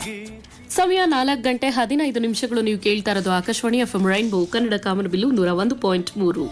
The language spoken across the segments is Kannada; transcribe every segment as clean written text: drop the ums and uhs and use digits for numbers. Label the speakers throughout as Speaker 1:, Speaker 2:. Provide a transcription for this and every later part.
Speaker 1: ಸಮಯ 4:15 ನೀವು ಕೇಳ್ತಾ ಇರೋದು ಆಕಾಶವಾಣಿ ಎಫ್ಎಂ ರೈನ್ಬೋ ಕನ್ನಡ ಕಾಮನಬಿಲ್ಲು 101.3.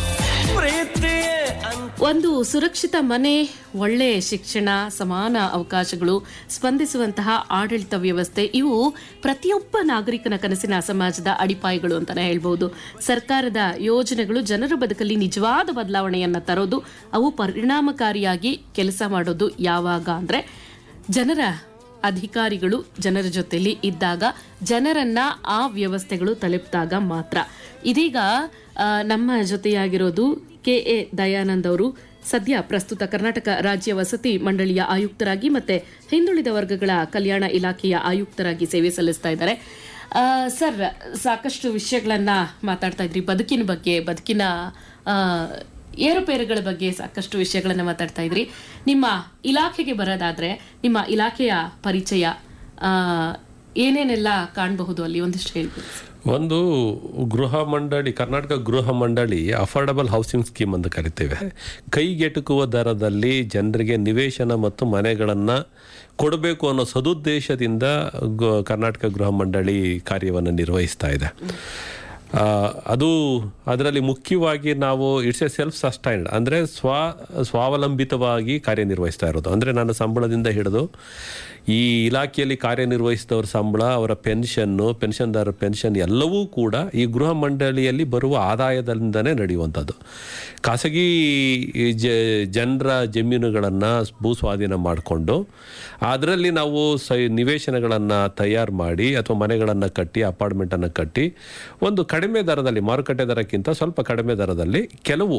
Speaker 1: ಒಂದು ಸುರಕ್ಷಿತ ಮನೆ, ಒಳ್ಳೆ ಶಿಕ್ಷಣ, ಸಮಾನ ಅವಕಾಶಗಳು, ಸ್ಪಂದಿಸುವಂತಹ ಆಡಳಿತ ವ್ಯವಸ್ಥೆ, ಇವು ಪ್ರತಿಯೊಬ್ಬ ನಾಗರಿಕನ ಕನಸಿನ ಸಮಾಜದ ಅಡಿಪಾಯಗಳು ಅಂತಾನೆ ಹೇಳ್ಬಹುದು. ಸರ್ಕಾರದ ಯೋಜನೆಗಳು ಜನರ ಬದುಕಲ್ಲಿ ನಿಜವಾದ ಬದಲಾವಣೆಯನ್ನ ತರೋದು, ಅವು ಪರಿಣಾಮಕಾರಿಯಾಗಿ ಕೆಲಸ ಮಾಡೋದು ಯಾವಾಗ ಅಂದ್ರೆ ಜನರ ಅಧಿಕಾರಿಗಳು ಜನರ ಜೊತೆಲಿ ಇದ್ದಾಗ, ಜನರನ್ನ ಆ ವ್ಯವಸ್ಥೆಗಳು ತಲುಪಿದಾಗ ಮಾತ್ರ. ಇದೀಗ ನಮ್ಮ ಜೊತೆಯಾಗಿರೋದು KA ದಯಾನಂದ್ ಅವರು. ಸದ್ಯ ಪ್ರಸ್ತುತ ಕರ್ನಾಟಕ ರಾಜ್ಯ ವಸತಿ ಮಂಡಳಿಯ ಆಯುಕ್ತರಾಗಿ ಮತ್ತೆ ಹಿಂದುಳಿದ ವರ್ಗಗಳ ಕಲ್ಯಾಣ ಇಲಾಖೆಯ ಆಯುಕ್ತರಾಗಿ ಸೇವೆ ಸಲ್ಲಿಸ್ತಾ ಇದ್ದಾರೆ. ಸರ್, ಸಾಕಷ್ಟು ವಿಷಯಗಳನ್ನ ಮಾತಾಡ್ತಾ ಇದ್ರಿ, ಬದುಕಿನ ಬಗ್ಗೆ, ಬದುಕಿನ ಏರುಪೇರುಗಳ ಬಗ್ಗೆ ಸಾಕಷ್ಟು ವಿಷಯಗಳನ್ನ ಮಾತಾಡ್ತಾ ಇದ್ರಿ. ನಿಮ್ಮ ಇಲಾಖೆಗೆ ಬರೋದಾದ್ರೆ ನಿಮ್ಮ ಇಲಾಖೆಯ ಪರಿಚಯ, ಏನೇನೆಲ್ಲ ಕಾಣಬಹುದು ಅಲ್ಲಿ ಒಂದಿಷ್ಟು ಹೇಳ್ಬೋದು.
Speaker 2: ಒಂದು ಗೃಹ ಮಂಡಳಿ, ಕರ್ನಾಟಕ ಗೃಹ ಮಂಡಳಿ ಅಫೋರ್ಡಬಲ್ ಹೌಸಿಂಗ್ ಸ್ಕೀಮ್ ಅಂತ ಕರಿತೇವೆ. ಕೈಗೆಟುಕುವ ದರದಲ್ಲಿ ಜನರಿಗೆ ನಿವೇಶನ ಮತ್ತು ಮನೆಗಳನ್ನು ಕೊಡಬೇಕು ಅನ್ನೋ ಸದುದ್ದೇಶದಿಂದ ಕರ್ನಾಟಕ ಗೃಹ ಮಂಡಳಿ ಕಾರ್ಯವನ್ನು ನಿರ್ವಹಿಸ್ತಾ ಇದೆ. ಅದು ಅದರಲ್ಲಿ ಮುಖ್ಯವಾಗಿ ನಾವು ಇಟ್ಸ್ ಎ ಸೆಲ್ಫ್ ಸಸ್ಟೈನ್ಡ್, ಅಂದರೆ ಸ್ವಾವಲಂಬಿತವಾಗಿ ಕಾರ್ಯನಿರ್ವಹಿಸ್ತಾ ಇರೋದು. ಅಂದರೆ ನನ್ನ ಸಂಬಳದಿಂದ ಹಿಡಿದು ಈ ಇಲಾಖೆಯಲ್ಲಿ ಕಾರ್ಯನಿರ್ವಹಿಸಿದವ್ರ ಸಂಬಳ, ಅವರ ಪೆನ್ಷನ್ದಾರರ ಪೆನ್ಷನ್ ಎಲ್ಲವೂ ಕೂಡ ಈ ಗೃಹ ಮಂಡಳಿಯಲ್ಲಿ ಬರುವ ಆದಾಯದಿಂದನೇ ನಡೆಯುವಂಥದ್ದು. ಖಾಸಗಿ ಜನರ ಜಮೀನುಗಳನ್ನು ಭೂ ಸ್ವಾಧೀನ ಮಾಡಿಕೊಂಡು ಅದರಲ್ಲಿ ನಾವು ನಿವೇಶನಗಳನ್ನು ತಯಾರು ಮಾಡಿ ಅಥವಾ ಮನೆಗಳನ್ನು ಕಟ್ಟಿ, ಅಪಾರ್ಟ್ಮೆಂಟನ್ನು ಕಟ್ಟಿ ಒಂದು ಕಡಿಮೆ ದರದಲ್ಲಿ, ಮಾರುಕಟ್ಟೆ ದರಕ್ಕಿಂತ ಸ್ವಲ್ಪ ಕಡಿಮೆ ದರದಲ್ಲಿ ಕೆಲವು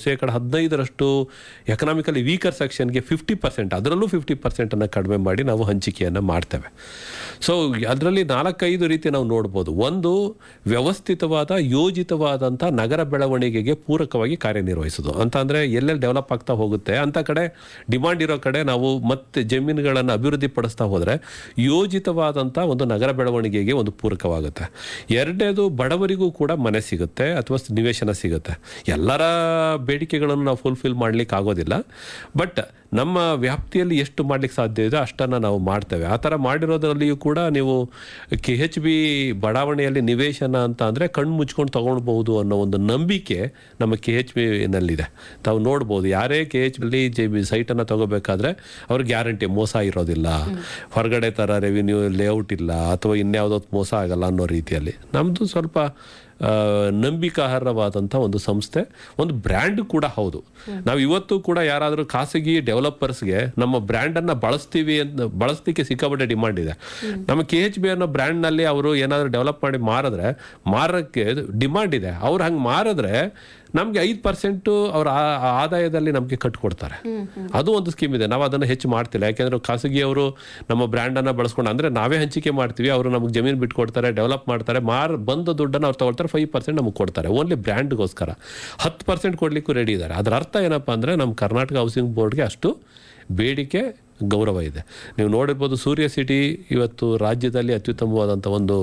Speaker 2: 15% ಎಕನಾಮಿಕಲಿ ವೀಕರ್ ಸೆಕ್ಷನ್ಗೆ 50%, ಅದರಲ್ಲೂ 50% ಕಡಿಮೆ ಮಾಡಿ ನಾವು ಹಂಚಿಕೆಯನ್ನು ಮಾಡ್ತೇವೆ. ಸೊ ಅದರಲ್ಲಿ 4-5 ರೀತಿ ನಾವು ನೋಡ್ಬೋದು. ಒಂದು, ವ್ಯವಸ್ಥಿತವಾದ ಯೋಜಿತವಾದಂಥ ನಗರ ಬೆಳವಣಿಗೆಗೆ ಪೂರಕವಾಗಿ ಕಾರ್ಯನಿರ್ವಹಿಸೋದು ಅಂತ. ಅಂದರೆ ಎಲ್ಲೆಲ್ಲಿ ಡೆವಲಪ್ ಆಗ್ತಾ ಹೋಗುತ್ತೆ ಅಂಥ ಕಡೆ, ಡಿಮಾಂಡ್ ಇರೋ ಕಡೆ ನಾವು ಮತ್ತೆ ಜಮೀನುಗಳನ್ನು ಅಭಿವೃದ್ಧಿ ಪಡಿಸ್ತಾ ಹೋದರೆ ಯೋಜಿತವಾದಂಥ ಒಂದು ನಗರ ಬೆಳವಣಿಗೆಗೆ ಒಂದು ಪೂರಕವಾಗುತ್ತೆ. ಎರಡನೇದು, ಬಡವರಿಗೂ ಕೂಡ ಮನೆ ಸಿಗುತ್ತೆ ಅಥವಾ ನಿವೇಶನ ಸಿಗುತ್ತೆ. ಎಲ್ಲರ ಬೇಡಿಕೆಗಳನ್ನು ನಾವು ಫುಲ್ಫಿಲ್ ಮಾಡ್ಲಿಕ್ಕೆ ಆಗೋದಿಲ್ಲ, ಬಟ್ ನಮ್ಮ ವ್ಯಾಪ್ತಿಯಲ್ಲಿ ಎಷ್ಟು ಮಾಡ್ಲಿಕ್ಕೆ ಸಾಧ್ಯ ಇದೆ ಅಷ್ಟನ್ನು ನಾವು ಮಾಡ್ತೇವೆ. ಆ ಥರ ಮಾಡಿರೋದ್ರಲ್ಲಿಯೂ ಕೂಡ ನೀವು KHB ಬಡಾವಣೆಯಲ್ಲಿ ನಿವೇಶನ ಅಂತ ಅಂದರೆ ಕಣ್ಣು ಮುಚ್ಕೊಂಡು ತೊಗೊಳ್ಬೋದು ಅನ್ನೋ ಒಂದು ನಂಬಿಕೆ ನಮ್ಮ KHBನಲ್ಲಿದೆ. ತಾವು ನೋಡ್ಬೋದು, ಯಾರೇ KHB ಸೈಟನ್ನು ತೊಗೋಬೇಕಾದ್ರೆ ಅವ್ರಿಗೆ ಗ್ಯಾರಂಟಿ ಮೋಸ ಇರೋದಿಲ್ಲ, ಹೊರಗಡೆ ಥರ ರೆವಿನ್ಯೂ ಲೇಔಟ್ ಇಲ್ಲ ಅಥವಾ ಇನ್ಯಾವುದೋ ಮೋಸ ಆಗಲ್ಲ ಅನ್ನೋ ರೀತಿಯಲ್ಲಿ. ನಮ್ಮದು ಸ್ವಲ್ಪ ನಂಬಿಕಾರ್ಹವಾದಂಥ ಒಂದು ಸಂಸ್ಥೆ, ಒಂದು ಬ್ರ್ಯಾಂಡ್ ಕೂಡ ಹೌದು. ನಾವು ಇವತ್ತು ಕೂಡ ಯಾರಾದರೂ ಖಾಸಗಿ ಡೆವಲಪರ್ಸ್ಗೆ ನಮ್ಮ ಬ್ರ್ಯಾಂಡನ್ನು ಬಳಸ್ಲಿಕ್ಕೆ ಸಿಕ್ಕಾಪಟ್ಟೆ ಡಿಮಾಂಡ್ ಇದೆ. ನಮ್ಮ KHB ಅನ್ನೋ ಬ್ರ್ಯಾಂಡ್ನಲ್ಲಿ ಅವರು ಏನಾದರೂ ಡೆವಲಪ್ ಮಾಡಿ ಮಾರಕ್ಕೆ ಡಿಮಾಂಡ್ ಇದೆ. ಅವ್ರು ಹಂಗೆ ಮಾರಿದ್ರೆ ನಮಗೆ 5% ಅವರ ಆದಾಯದಲ್ಲಿ ನಮಗೆ ಕಟ್ಕೊಡ್ತಾರೆ. ಅದು ಒಂದು ಸ್ಕೀಮ್ ಇದೆ. ನಾವು ಅದನ್ನು ಹೆಚ್ಚು ಮಾಡ್ತಿಲ್ಲ, ಯಾಕೆಂದ್ರೆ ಖಾಸಗಿಯವರು ನಮ್ಮ ಬ್ರ್ಯಾಂಡನ್ನು ಬಳಸ್ಕೊಂಡು, ಅಂದರೆ ನಾವೇ ಹಂಚಿಕೆ ಮಾಡ್ತೀವಿ, ಅವರು ನಮಗೆ ಜಮೀನು ಬಿಟ್ಕೊಡ್ತಾರೆ, ಡೆವಲಪ್ ಮಾಡ್ತಾರೆ, ಬಂದ ದುಡ್ಡನ್ನು ಅವ್ರು ತಗೊಳ್ತಾರೆ, 5% ನಮಗೆ ಕೊಡ್ತಾರೆ. ಓನ್ಲಿ ಬ್ರ್ಯಾಂಡ್ಗೋಸ್ಕರ 10% ಕೊಡ್ಲಿಕ್ಕೂ ರೆಡಿ ಇದ್ದಾರೆ. ಅದರ ಅರ್ಥ ಏನಪ್ಪ ಅಂದರೆ ನಮ್ಮ ಕರ್ನಾಟಕ ಹೌಸಿಂಗ್ ಬೋರ್ಡ್ಗೆ ಅಷ್ಟು ಬೇಡಿಕೆ, ಗೌರವ ಇದೆ. ನೀವು ನೋಡಿರ್ಬೋದು, ಸೂರ್ಯ ಸಿಟಿ ಇವತ್ತು ರಾಜ್ಯದಲ್ಲಿ ಅತ್ಯುತ್ತಮವಾದಂಥ ಒಂದು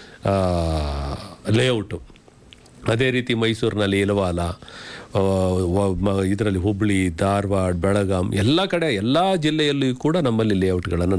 Speaker 2: ಲೇಔಟು. ಅದೇ ರೀತಿ ಮೈಸೂರಿನಲ್ಲಿ ಇಲವಾಲ, ಇದರಲ್ಲಿ ಹುಬ್ಬಳ್ಳಿ, ಧಾರವಾಡ, ಬೆಳಗಾಂ, ಎಲ್ಲ ಕಡೆ ಎಲ್ಲ ಜಿಲ್ಲೆಯಲ್ಲಿಯೂ ಕೂಡ ನಮ್ಮಲ್ಲಿ ಲೇಔಟ್ಗಳನ್ನು